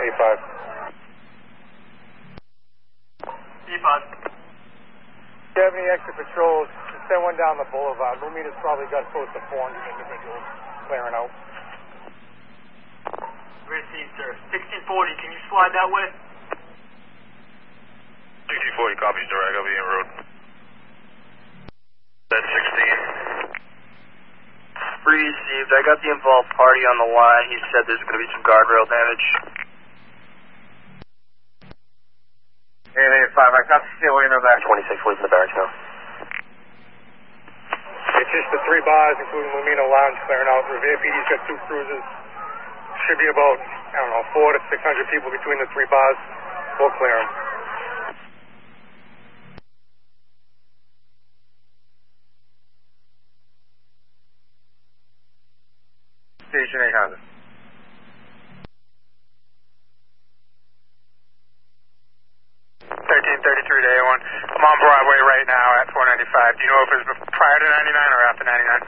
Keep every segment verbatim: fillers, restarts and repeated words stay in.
E five. E five. If you have any extra patrols, just send one down the boulevard. Lumina's probably got close to four hundred individuals clearing out. Received, sir. sixteen forty, can you slide that way? sixteen forty, copies direct, I'll be en route. That's sixteen. Received. I got the involved party on the line. He said there's going to be some guardrail damage. eight eight five, I got the seal in the back. twenty-six, leaving the barracks now. It's just the three bars, including Lumina Lounge, clearing out. Revere P D's got two cruisers. Should be about, I don't know, four to six hundred people between the three bars. We'll clear them. Station eight hundred. thirteen thirty-three to A one. I'm on Broadway right now at four ninety-five. Do you know if it was prior to ninety-nine or after ninety-nine?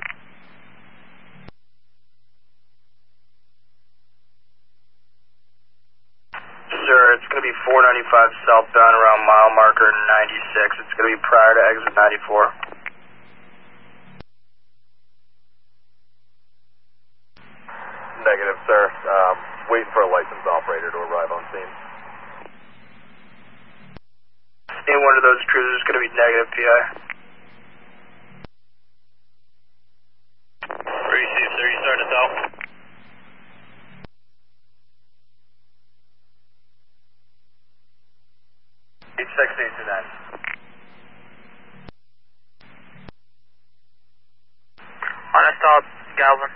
Sir, it's going to be four ninety-five southbound around mile marker ninety-six. It's going to be prior to exit ninety-four. Negative, sir. Um, waiting for a licensed operator to arrive on scene. Any one of those cruisers is going to be negative, P I. Received, sir. You starting us out? eight six eight two nine. On a stop, Galvin.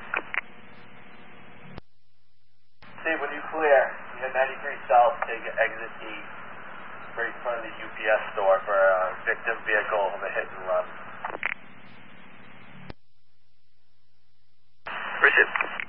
Steve, when you clear, you hit ninety-three south, take exit E, right in front of the U P S store for a victim vehicle of a hit and run. Received.